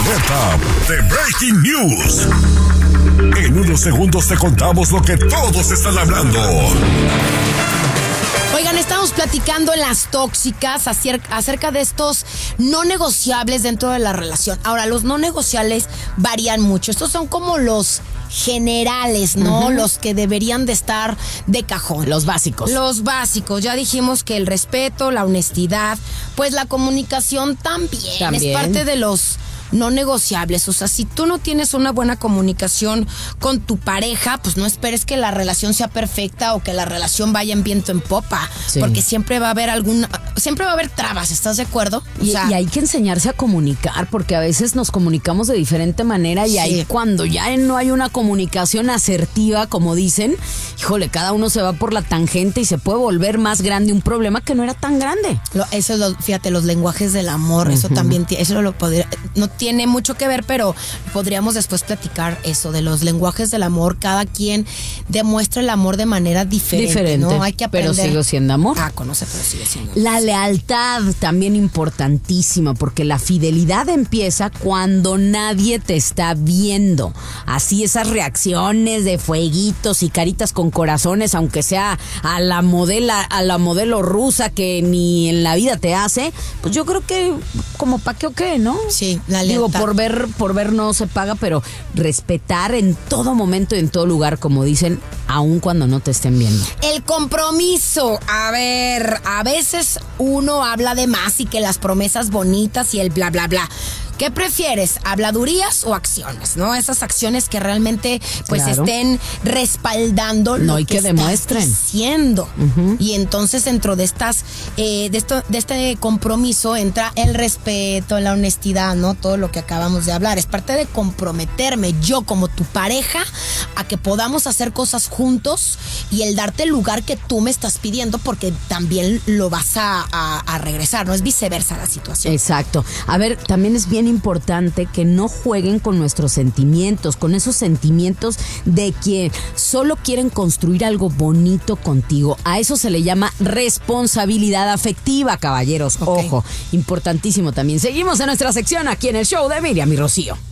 alerta de Breaking News. En unos segundos te contamos lo que todos están hablando. Oigan, estamos platicando en Las Tóxicas acerca de estos no negociables dentro de la relación. Ahora, los no negociables varían mucho. Estos son como los generales, ¿no? Uh-huh. Los que deberían de estar de cajón. Los básicos. Los básicos. Ya dijimos que el respeto, la honestidad, pues la comunicación también. Es parte de los no negociables. O sea, si tú no tienes una buena comunicación con tu pareja, pues no esperes que la relación sea perfecta o que la relación vaya en viento en popa, sí. Porque siempre va a haber trabas, ¿estás de acuerdo? Y hay que enseñarse a comunicar, porque a veces nos comunicamos de diferente manera y ahí cuando ya no hay una comunicación asertiva, como dicen, híjole, cada uno se va por la tangente y se puede volver más grande un problema que no era tan grande. Fíjate, los lenguajes del amor, uh-huh. Eso también, eso lo podría, no tiene mucho que ver, pero podríamos después platicar eso de los lenguajes del amor. Cada quien demuestra el amor de manera diferente, ¿no? Hay que aprender. Pero sigue siendo amor. Conoce, pero sigue siendo amor. La lealtad también importantísima, porque la fidelidad empieza cuando nadie te está viendo. Así esas reacciones de fueguitos y caritas con corazones, aunque sea a la modelo rusa que ni en la vida te hace, pues yo creo que como pa' qué o qué, ¿no? Sí, la lealtad. Digo, por ver no se paga, pero respetar en todo momento y en todo lugar, como dicen, aun cuando no te estén viendo. El compromiso. A ver, a veces uno habla de más y que las promesas bonitas y el bla, bla, bla. ¿Qué prefieres? ¿Habladurías o acciones? ¿No? Esas acciones que realmente pues estén respaldando lo que demuestren. Estás diciendo. Uh-huh. Y entonces dentro de estas de este compromiso entra el respeto, la honestidad, ¿no? Todo lo que acabamos de hablar. Es parte de comprometerme yo como tu pareja a que podamos hacer cosas juntos y el darte el lugar que tú me estás pidiendo, porque también lo vas a regresar, ¿no? Es viceversa la situación. Exacto. A ver, también es bien importante que no jueguen con nuestros sentimientos, con esos sentimientos de que solo quieren construir algo bonito contigo. A eso se le llama responsabilidad afectiva, caballeros. Okay. Ojo, importantísimo también. Seguimos en nuestra sección aquí en el show de Miriam y Rocío.